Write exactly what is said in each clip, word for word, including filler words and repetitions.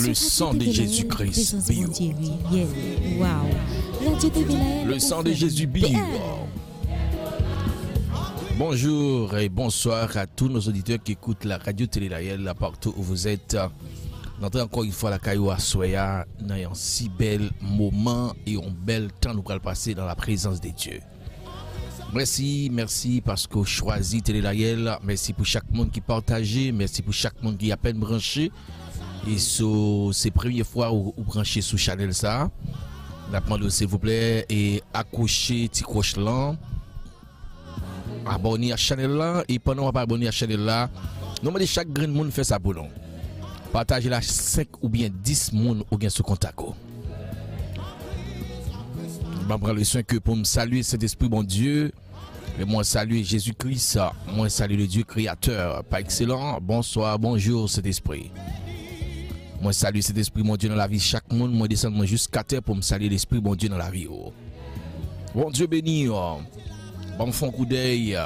Le sang de Jésus-Christ. Le sang de Jésus bio. Bonjour et bonsoir à tous nos auditeurs qui écoutent la radio Télé Layel partout où vous êtes. D'entrer encore une fois la caillou à Soya dans un si bel moment et un bel temps nous allons passer dans la présence de Dieu. Merci, merci parce que vous choisissez Télé Layel. Merci pour chaque monde qui partage. Merci pour chaque monde qui a peine branché. Et so, c'est la première fois où vous branchez sous Chanel ça. La demande s'il vous plaît et accrochez petit croche là. Abonnez à Chanel là et pendant qu'on pas abonné à Chanel là, nous demandons chaque grain de monde fait ça pour nous. Partagez la cinq ou bien dix monde ou bien sous contact. Je vais prendre le soin que pour me saluer cet esprit bon Dieu. Et moi saluer Jésus-Christ, moi saluer le Dieu créateur par excellent. Bonsoir, bonjour cet esprit. Moi saluer cet esprit mon Dieu dans la vie chaque monde, moi descendre jusqu'à terre pour me saluer l'esprit bon Dieu dans la vie. Bon Dieu béni. Bon fond coup d'œil.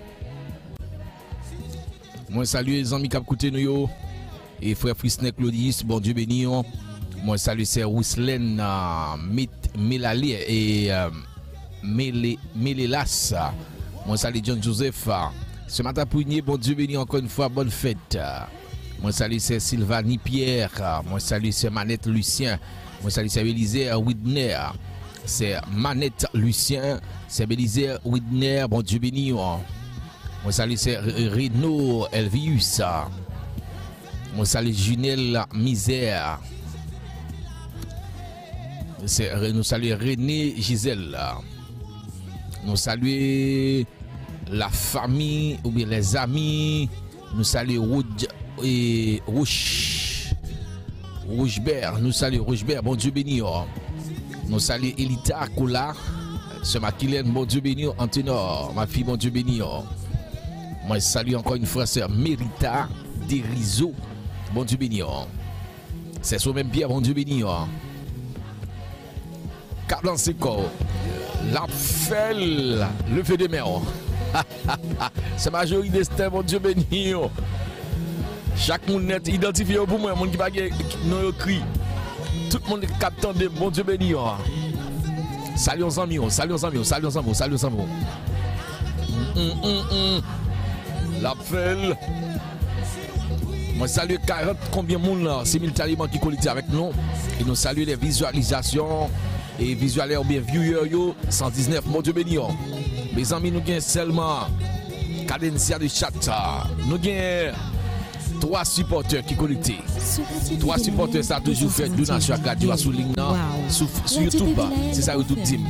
Moi saluer les amis qui ont écouté nous et frère Frisnek Claudius, bon Dieu béni. Moi saluer c'est Rouslen Mélali et Mélélas. Moi saluer John Joseph. Ce matin pour bon Dieu béni encore une fois bonne fête. Moi saluer c'est Sylvanie Pierre. Moi saluer c'est Manette Lucien. Moi saluer c'est Élisée Widner. C'est Manette Lucien, c'est Bélisée Widner, bon Dieu béni. Moi salue c'est Renaud Elvius. Moi salue Junel Misère. C'est nous saluons René Gisèle. Nous saluons la famille ou bien les amis. Nous saluons Rouge et Rouge. Rougebert, nous saluons Rougebert, bon Dieu béni. Nous saluons Elita Koula, ce Maquilène, bon Dieu béni, Antenor, ma fille, bon Dieu béni. Moi, je salue encore une fois sœur Mérita Derizo, bon Dieu béni. C'est son même Pierre, bon Dieu béni. Cardan Seco, la Felle, le fait de mer. C'est Majorie Destin, bon Dieu béni. Chaque monde net identifié pour moi, mon qui va nous crie. Tout le monde est captant de bon Dieu béni. Salut aux amis, salut aux amis, salut aux amis, salut aux amis. L'appel. Moi salue quarante combien de monde là, simultanément qui collectent avec nous. Et nous saluons les visualisations et visualisateurs bien viewers yo cent dix-neuf bon Dieu béni. Mes amis nous gagnons seulement cadencia de chat. Nous gagnons trois supporters qui connectés. Trois supporters, ça a toujours fait donation à Radio sous ligne sur YouTube. C'est ça YouTube team.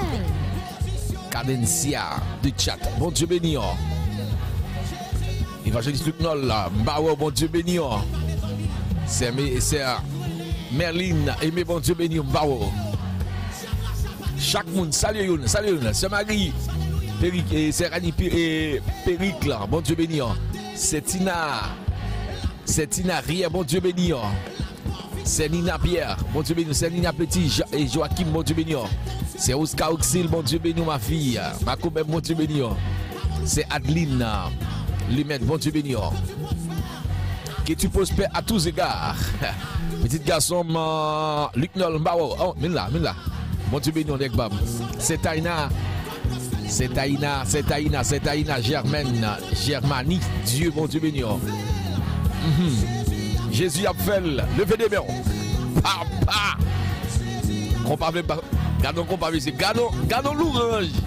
Cadencia de chat. Bon Dieu béni. Évangéliste Luc Nol, Mbawo, bon Dieu béni. C'est Merlin, aimé bon Dieu béni, Mbawo. Chaque monde, salut, salut, c'est Marie, Péric, c'est Rani Péric, bon Dieu béni. C'est Tina. C'est Tina Rier, bon Dieu béni. C'est Nina Pierre, bon Dieu béni. C'est Nina Petit et Joachim, bon Dieu béni. C'est Oscar Auxil, bon Dieu béni, ma fille. Marco, bon Dieu béni. C'est Adeline Lumet, bon Dieu béni. Que tu prospères à tous égards. Petit garçon, Luc Nol Mbao. Oh, mine là, mine là. Bon Dieu béni, on est bam. C'est Taïna. C'est Taïna, c'est Taïna, c'est Taïna Germaine, Germanie. Dieu, bon Dieu béni. Mm-hmm. Jésus a fait lever des mains. Papa. Comparé, gardons comparé, c'est gardons, gardons l'orange.